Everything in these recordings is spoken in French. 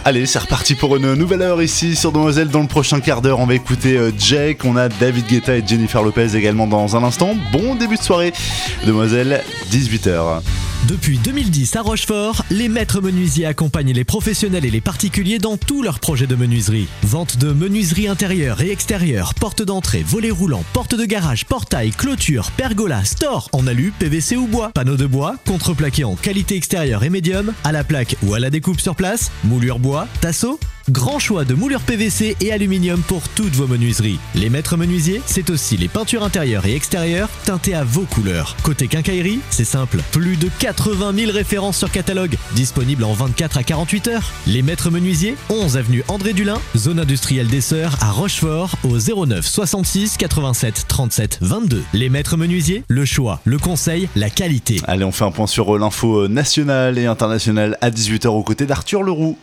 Allez, c'est reparti pour une nouvelle heure ici sur Demoiselle. Dans le prochain quart d'heure, on va écouter Jake, on a David Guetta et Jennifer Lopez également dans un instant. Bon début de soirée, Demoiselle, 18h. Depuis 2010 à Rochefort, les maîtres menuisiers accompagnent les professionnels et les particuliers dans tous leurs projets de menuiserie. Vente de menuiserie intérieure et extérieure, porte d'entrée, volets roulants, porte de garage, portail, clôture, pergola, store en alu, PVC ou bois, panneaux de bois, contreplaqué en qualité extérieure et médium, à la plaque ou à la découpe sur place, moulure bois, tasseau. Grand choix de moulures PVC et aluminium pour toutes vos menuiseries. Les maîtres menuisiers, c'est aussi les peintures intérieures et extérieures teintées à vos couleurs. Côté quincaillerie, c'est simple, plus de 80 000 références sur catalogue, disponibles en 24 à 48 heures. Les maîtres menuisiers, 11 avenue André Dulin, zone industrielle des Sœurs à Rochefort, au 09 66 87 37 22. Les maîtres menuisiers, le choix, le conseil, la qualité. Allez, on fait un point sur l'info nationale et internationale à 18h aux côtés d'Arthur Leroux.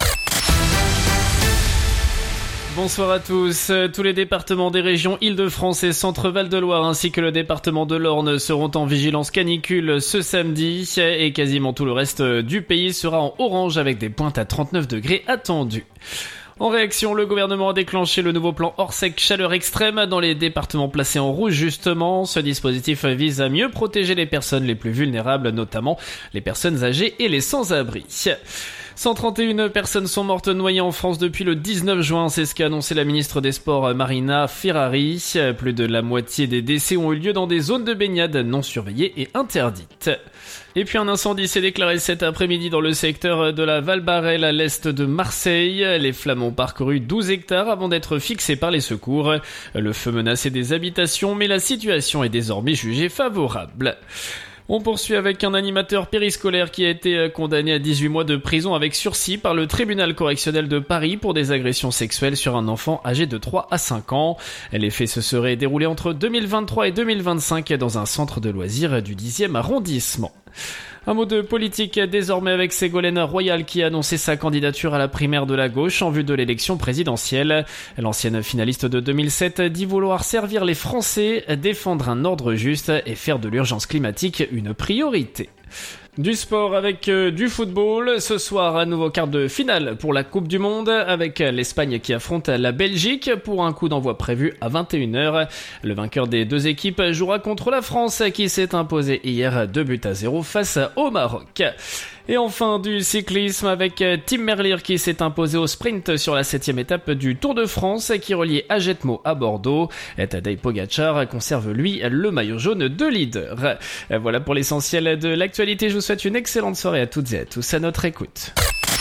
Bonsoir à tous. Tous les départements des régions Île-de-France et Centre-Val de Loire ainsi que le département de l'Orne seront en vigilance canicule ce samedi et quasiment tout le reste du pays sera en orange avec des pointes à 39 degrés attendues. En réaction, le gouvernement a déclenché le nouveau plan Orsec chaleur extrême dans les départements placés en rouge justement. Ce dispositif vise à mieux protéger les personnes les plus vulnérables, notamment les personnes âgées et les sans-abri. 131 personnes sont mortes noyées en France depuis le 19 juin, c'est ce qu'a annoncé la ministre des Sports Marina Ferrari. Plus de la moitié des décès ont eu lieu dans des zones de baignade non surveillées et interdites. Et puis un incendie s'est déclaré cet après-midi dans le secteur de la Val-Barrel à l'est de Marseille. Les flammes ont parcouru 12 hectares avant d'être fixés par les secours. Le feu menaçait des habitations, mais la situation est désormais jugée favorable. On poursuit avec un animateur périscolaire qui a été condamné à 18 mois de prison avec sursis par le tribunal correctionnel de Paris pour des agressions sexuelles sur un enfant âgé de 3 à 5 ans. Les faits se seraient déroulés entre 2023 et 2025 dans un centre de loisirs du 10e arrondissement. Un mot de politique désormais avec Ségolène Royal qui a annoncé sa candidature à la primaire de la gauche en vue de l'élection présidentielle. L'ancienne finaliste de 2007 dit vouloir servir les Français, défendre un ordre juste et faire de l'urgence climatique une priorité. Du sport avec du football. Ce soir, un nouveau quart de finale pour la Coupe du Monde avec l'Espagne qui affronte la Belgique pour un coup d'envoi prévu à 21h. Le vainqueur des deux équipes jouera contre la France qui s'est imposée hier 2-0 face au Maroc. Et enfin du cyclisme avec Tim Merlier qui s'est imposé au sprint sur la 7e étape du Tour de France qui reliait Ajetmo à Bordeaux. Tadej Pogačar conserve lui le maillot jaune de leader. Voilà pour l'essentiel de l'actualité. Je vous souhaite une excellente soirée à toutes et à tous à notre écoute.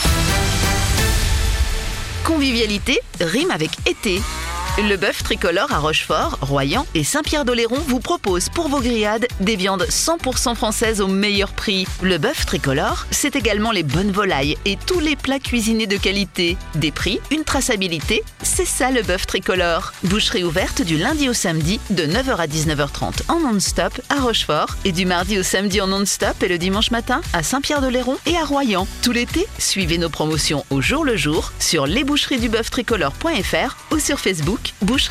Convivialité rime avec été. Le bœuf tricolore à Rochefort, Royan et Saint-Pierre-d'Oléron vous propose pour vos grillades des viandes 100% françaises au meilleur prix. Le bœuf tricolore, c'est également les bonnes volailles et tous les plats cuisinés de qualité. Des prix, une traçabilité, c'est ça le bœuf tricolore. Boucherie ouverte du lundi au samedi de 9h à 19h30 en non-stop à Rochefort et du mardi au samedi en non-stop et le dimanche matin à Saint-Pierre-d'Oléron et à Royan. Tout l'été, suivez nos promotions au jour le jour sur lesboucheries-du-bœuf-tricolore.fr ou sur Facebook. Boucherie